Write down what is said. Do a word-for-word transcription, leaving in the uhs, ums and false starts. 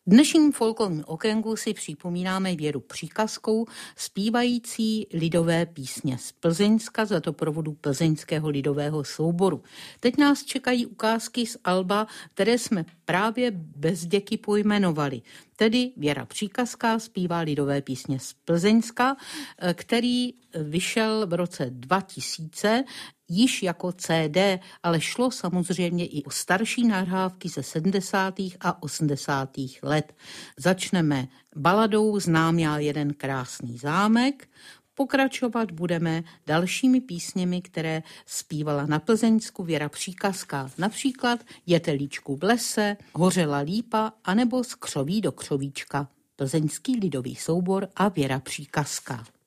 V dnešním folklorním okénku si připomínáme Věru Příkazkou, zpívající lidové písně z Plzeňska za doprovodu Plzeňského lidového souboru. Teď nás čekají ukázky z alba, které jsme právě bez děky pojmenovali. Tedy Věra Příkazká zpívá lidové písně z Plzeňska, který vyšel v roce dva tisíce již jako C D, ale šlo samozřejmě i o starší nahrávky ze sedmdesátých a osmdesátých let. Začneme baladou Znám já jeden krásný zámek, pokračovat budeme dalšími písněmi, které zpívala na Plzeňsku Věra Příkazká. Například Jetelíčku v lese, Hořela lípa anebo Z křoví do křovíčka. Plzeňský lidový soubor a Věra Příkazká.